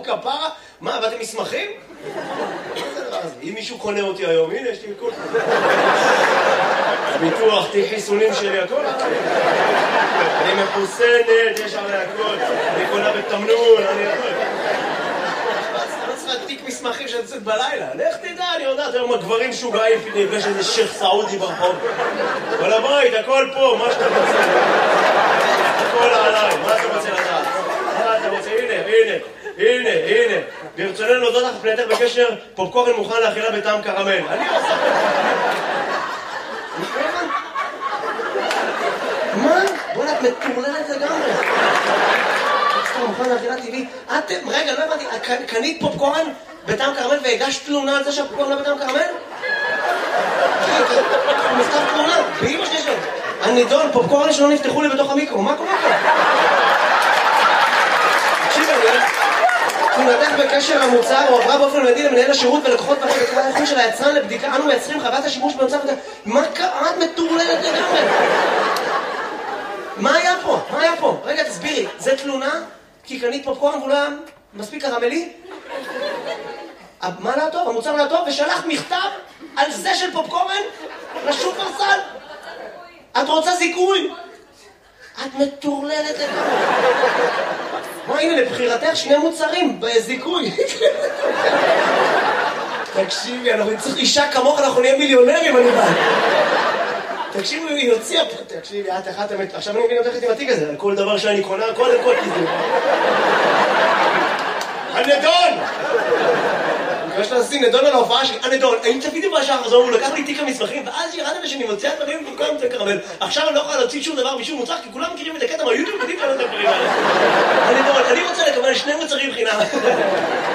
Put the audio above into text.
כפרה? מה, באתם מסמכים? אם מישהו קונה אותי היום, הנה, יש לי מכל... הביטוח, תהי חיסונים שלי, הכל. אני מחוסנת, יש עלי הכל. אני קונה בתמנון, אני הכל. לא צריכה תיק מסמכים שאני יוצאת בלילה. לך תדע, אני יודעת, היום הגברים שוגעים, נפגש איזה שייך סעודי ברחוב. כל הבית, הכל פה, מה שאתה רוצה. הכל עליי, מה אתה רוצה לדעת? מה אתה רוצה? הנה. ברצוננו להודות לך פנייתך בקשר, פופקורן מוכן לאכילה בטעם קרמל. אני עושה... מה? בוא'נה, את מטורללת לגמרי. פופקורן מוכן לאכילה טבעי. רגע, לא הבנתי, קנית פופקורן בטעם קרמל והגשת תלונה על זה שהפופקורן לא בטעם קרמל? הוא מכתב תלונה, באמא שלי שלו. הנידון, פופקורן שלא נפתחו לי בתוך המיקרו, מה קורה פה? תקשיב, תלונתך בקשר המוצר הועברה באופן מיידי למנהל השירות ולקוחות בקרת האיכות של היצרן לבדיקה. אנו מייצרים חוות השימוש במצב... מה קרה? את מטורללת לגמרי. מה היה פה? רגע, תסבירי. זה תלונה? כי קנית פופקורן והוא לא היה מספיק קרמלי? מה לא טוב? המוצר לא טוב? ושלח מכתב על זה של פופקורן לשופרסל? את רוצה זיכוי? את מטורללת לגמרי. מה, הנה, לבחירתך שני מוצרים בזיכוי. תקשיבי, אנחנו נצטרך אישה כמוך, אנחנו נהיה מיליונרים, אני בא. תקשיבי, היא הוציאה פה. תקשיבי, את אחת אמת. עכשיו אני מבין אותך עם התיק הזה, על כל דבר שאני קונה, קודם כל כזה. הנדון! אני מקווה שאתה נשים נדון על ההופעה שלי. הנדון, האם תפידי בשעה חזור, הוא לקח לי תיק המסמכים, ואז ירד לי שאני מוציאה דברים וכולם יותר קרמל. עכשיו אני לא יכולה להוציא שום דבר משום מוצר, כי כולם מכירים את הקטע מהיוטיוב, יודעים כאלה את הדברים האלה. הנדון, אני רוצה לקבל 2 מוצרים חינם.